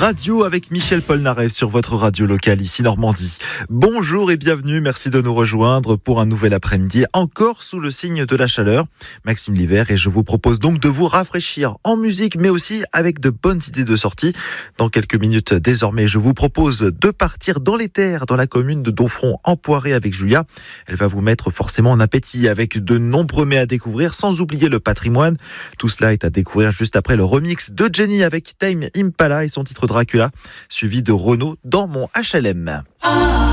Radio avec Michel Polnareff sur votre radio locale ici Normandie. Bonjour et bienvenue, merci de nous rejoindre pour un nouvel après-midi, encore sous le signe de la chaleur. Maxime Liver et je vous propose donc de vous rafraîchir en musique mais aussi avec de bonnes idées de sortie. Dans quelques minutes désormais, je vous propose de partir dans les terres, dans la commune de Domfront en Poiré avec Julia. Elle va vous mettre forcément en appétit avec de nombreux mets à découvrir sans oublier le patrimoine. Tout cela est à découvrir juste après le remix de Jenny avec Tame Impala et son titre Dracula, suivi de Renaud dans mon HLM.